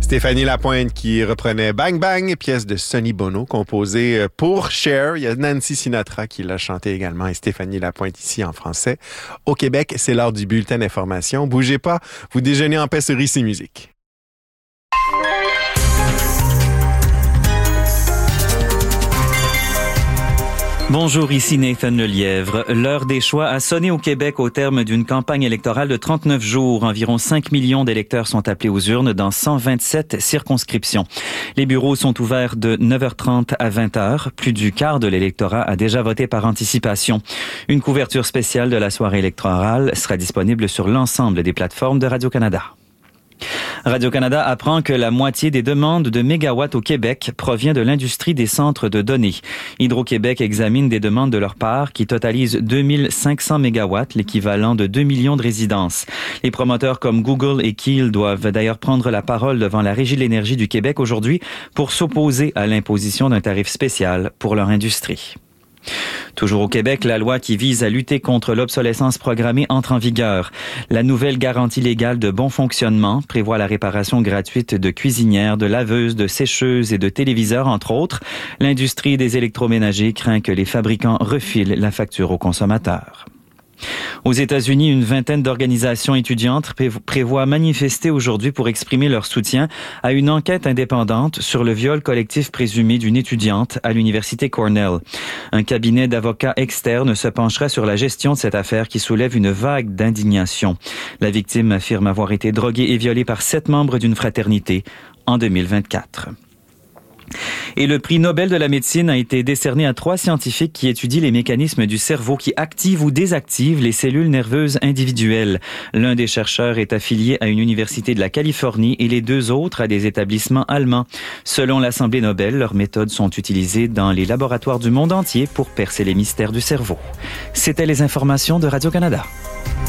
Stéphanie Lapointe qui reprenait Bang Bang, pièce de Sonny Bono, composée pour Cher. Il y a Nancy Sinatra qui l'a chanté également et Stéphanie Lapointe ici en français. Au Québec, c'est l'heure du bulletin d'information. Bougez pas, vous déjeunez en paix sur ICI Musique. Bonjour, ici Nathan Lelièvre. L'heure des choix a sonné au Québec au terme d'une campagne électorale de 39 jours. Environ 5 millions d'électeurs sont appelés aux urnes dans 127 circonscriptions. Les bureaux sont ouverts de 9h30 à 20h. Plus du quart de l'électorat a déjà voté par anticipation. Une couverture spéciale de la soirée électorale sera disponible sur l'ensemble des plateformes de Radio-Canada. Radio-Canada apprend que la moitié des demandes de mégawatts au Québec provient de l'industrie des centres de données. Hydro-Québec examine des demandes de leur part qui totalisent 2500 mégawatts, l'équivalent de 2 millions de résidences. Les promoteurs comme Google et Keel doivent d'ailleurs prendre la parole devant la Régie de l'énergie du Québec aujourd'hui pour s'opposer à l'imposition d'un tarif spécial pour leur industrie. Toujours au Québec, la loi qui vise à lutter contre l'obsolescence programmée entre en vigueur. La nouvelle garantie légale de bon fonctionnement prévoit la réparation gratuite de cuisinières, de laveuses, de sécheuses et de téléviseurs, entre autres. L'industrie des électroménagers craint que les fabricants refilent la facture aux consommateurs. Aux États-Unis, une vingtaine d'organisations étudiantes prévoient manifester aujourd'hui pour exprimer leur soutien à une enquête indépendante sur le viol collectif présumé d'une étudiante à l'université Cornell. Un cabinet d'avocats externes se penchera sur la gestion de cette affaire qui soulève une vague d'indignation. La victime affirme avoir été droguée et violée par 7 membres d'une fraternité en 2024. Et le prix Nobel de la médecine a été décerné à 3 scientifiques qui étudient les mécanismes du cerveau qui activent ou désactivent les cellules nerveuses individuelles. L'un des chercheurs est affilié à une université de la Californie et les 2 autres à des établissements allemands. Selon l'Assemblée Nobel, leurs méthodes sont utilisées dans les laboratoires du monde entier pour percer les mystères du cerveau. C'était les informations de Radio-Canada.